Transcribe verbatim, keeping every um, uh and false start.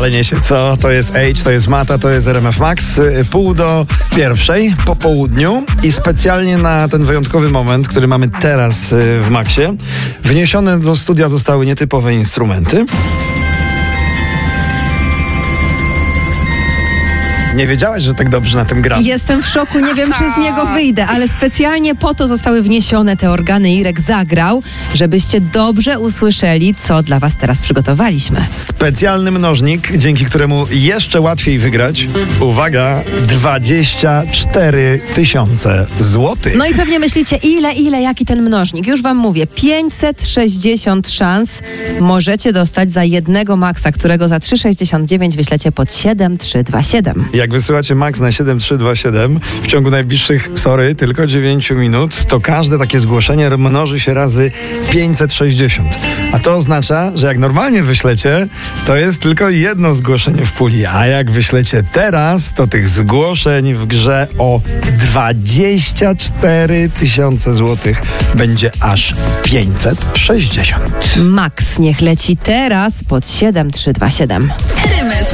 Ale niesie, co? To jest Age, to jest Mata, to jest R M F Max. Pół do pierwszej po południu i specjalnie na ten wyjątkowy moment, który mamy teraz w Maxie, wniesione do studia zostały nietypowe instrumenty. Nie wiedziałaś, że tak dobrze na tym gram. Jestem w szoku, nie wiem, czy z niego wyjdę, ale specjalnie po to zostały wniesione te organy. Irek zagrał, żebyście dobrze usłyszeli, co dla was teraz przygotowaliśmy. Specjalny mnożnik, dzięki któremu jeszcze łatwiej wygrać, uwaga, dwadzieścia cztery tysiące złotych. No i pewnie myślicie, ile, ile, jaki ten mnożnik? Już wam mówię, pięćset sześćdziesiąt szans możecie dostać za jednego Maxa, którego za trzysta sześćdziesiąt dziewięć wyślecie pod siedem trzy dwa siedem. Jak wysyłacie Max na siedem trzy dwa siedem w ciągu najbliższych, sorry, tylko dziewięć minut, to każde takie zgłoszenie mnoży się razy pięćset sześćdziesiąt. A to oznacza, że jak normalnie wyślecie, to jest tylko jedno zgłoszenie w puli. A jak wyślecie teraz, to tych zgłoszeń w grze o dwadzieścia cztery tysiące złotych będzie aż pięćset sześćdziesiąt. Max niech leci teraz pod siedem trzy dwa siedem.